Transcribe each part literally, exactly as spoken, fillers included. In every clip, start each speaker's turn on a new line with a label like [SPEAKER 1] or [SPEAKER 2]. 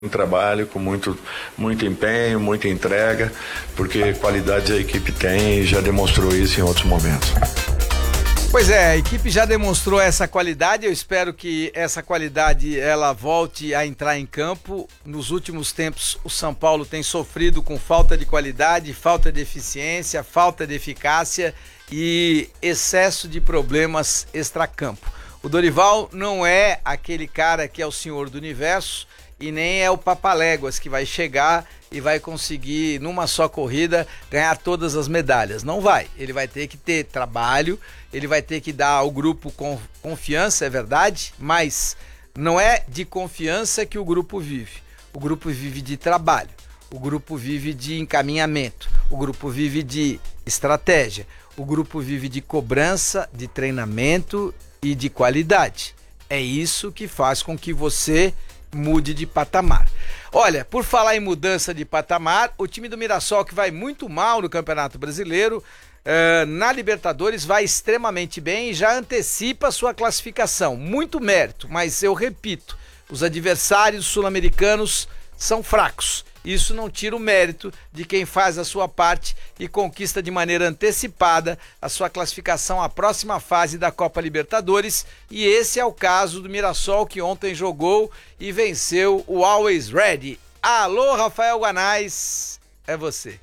[SPEAKER 1] Um trabalho com muito, muito empenho, muita entrega, porque qualidade a equipe tem e já demonstrou isso em outros momentos.
[SPEAKER 2] Pois é, a equipe já demonstrou essa qualidade, eu espero que essa qualidade ela volte a entrar em campo. Nos últimos tempos o São Paulo tem sofrido com falta de qualidade, falta de eficiência, falta de eficácia e excesso de problemas extracampo. O Dorival não é aquele cara que é o senhor do universo, e nem é o Papaléguas que vai chegar e vai conseguir, numa só corrida, ganhar todas as medalhas. Não vai. Ele vai ter que ter trabalho, ele vai ter que dar ao grupo confiança, é verdade, mas não é de confiança que o grupo vive. O grupo vive de trabalho, o grupo vive de encaminhamento, o grupo vive de estratégia, o grupo vive de cobrança, de treinamento e de qualidade. É isso que faz com que você mude de patamar. Olha, por falar em mudança de patamar, o time do Mirassol, que vai muito mal no Campeonato Brasileiro, uh, na Libertadores vai extremamente bem e já antecipa a sua classificação. Muito mérito, mas eu repito, os adversários sul-americanos são fracos. Isso não tira o mérito de quem faz a sua parte e conquista de maneira antecipada a sua classificação à próxima fase da Copa Libertadores. E esse é o caso do Mirassol, que ontem jogou e venceu o Always Ready. Alô, Rafael Guanais, é você.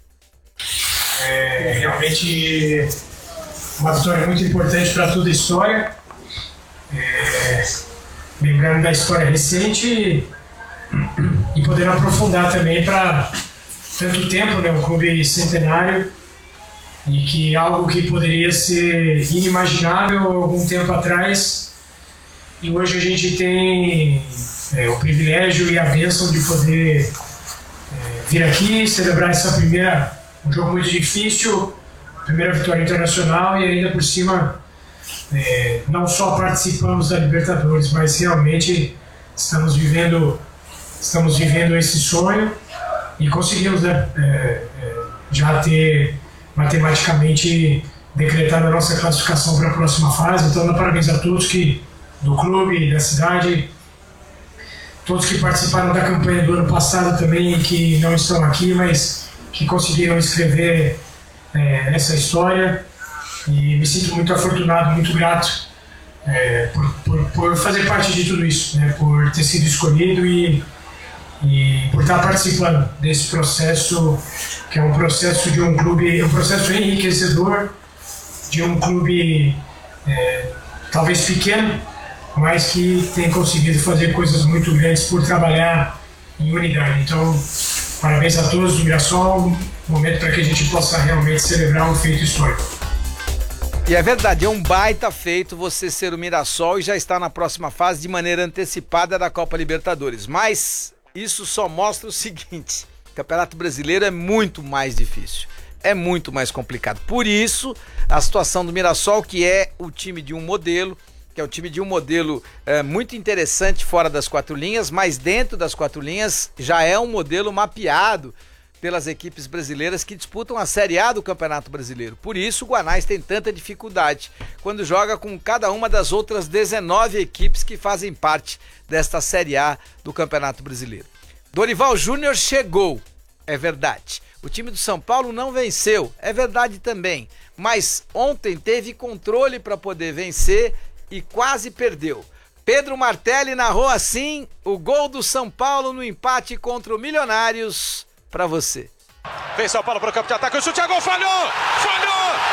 [SPEAKER 3] É realmente uma vitória muito importante para toda a história. É, lembrando da história recente e poder aprofundar também para tanto tempo, né, um clube centenário, e que algo que poderia ser inimaginável algum tempo atrás, e hoje a gente tem é, o privilégio e a bênção de poder é, vir aqui celebrar essa primeira, um jogo muito difícil, primeira vitória internacional, e ainda por cima é, não só participamos da Libertadores, mas realmente estamos vivendo Estamos vivendo esse sonho e conseguimos, né, é, é, já ter matematicamente decretado a nossa classificação para a próxima fase. Então, dá parabéns a todos que, do clube, da cidade, todos que participaram da campanha do ano passado também, que não estão aqui, mas que conseguiram escrever é, essa história. E me sinto muito afortunado, muito grato é, por, por, por fazer parte de tudo isso, né, por ter sido escolhido e e por estar participando desse processo, que é um processo de um clube, um processo enriquecedor, de um clube é, talvez pequeno, mas que tem conseguido fazer coisas muito grandes por trabalhar em unidade. Então, parabéns a todos do Mirassol, um momento para que a gente possa realmente celebrar um feito histórico.
[SPEAKER 2] E é verdade, é um baita feito você ser o Mirassol e já estar na próxima fase de maneira antecipada da Copa Libertadores, mas isso só mostra o seguinte: o Campeonato Brasileiro é muito mais difícil, é muito mais complicado. Por isso, a situação do Mirassol, que é o time de um modelo, que é o time de um modelo é, muito interessante fora das quatro linhas, mas dentro das quatro linhas já é um modelo mapeado pelas equipes brasileiras que disputam a Série A do Campeonato Brasileiro. Por isso, o Guanais tem tanta dificuldade quando joga com cada uma das outras dezenove equipes que fazem parte desta Série A do Campeonato Brasileiro. Dorival Júnior chegou, é verdade. O time do São Paulo não venceu, é verdade também. Mas ontem teve controle para poder vencer e quase perdeu. Pedro Martelli narrou assim o gol do São Paulo no empate contra o Milionários para você.
[SPEAKER 4] Vem São Paulo para o campo de ataque, o chute a gol, falhou! Falhou!